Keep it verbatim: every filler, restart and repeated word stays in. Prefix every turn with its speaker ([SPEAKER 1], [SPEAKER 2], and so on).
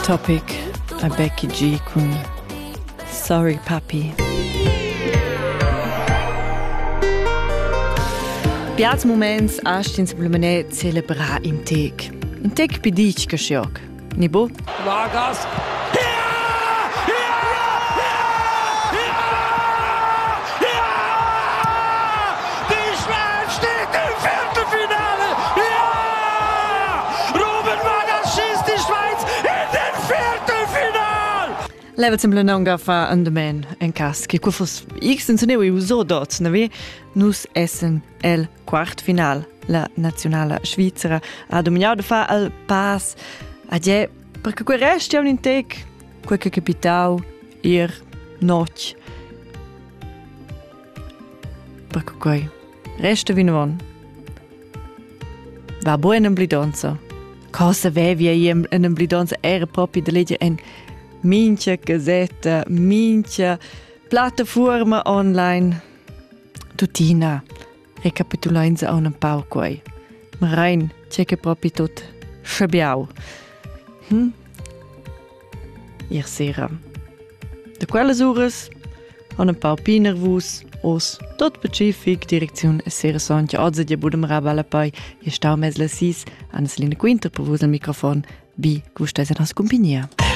[SPEAKER 1] Topic a Becky G con Sorry Papi. Piaz moments astin simplemente celebrar in tec. In tec pidic che sciocc. Ni bo?
[SPEAKER 2] Vargas.
[SPEAKER 1] Leva sempre non fa andamen en cas che quafos x non ne uso dot, ne nus essen el quart final la nazionale svizzera a dominato fa al pass a je perché quel rest è un intec quel che capitau ir noc perché quei resta vinon va buona blidonza cosa vevia in en blidonza era proprio de legge en mincha casetta, mincha piattaforma online. Tutina, recapitulains a un pau quei. Ma rein, c'è che proprio tot schabiau. Hm? Ir sera. De quelles ures, an un pau pi nervus, os tot pacific, direcziun a sera sonja, odza dia budem rabala pai, je stau mes la sis, an Selina Quinter per vos al microfon, bi gustais a nos compagnia.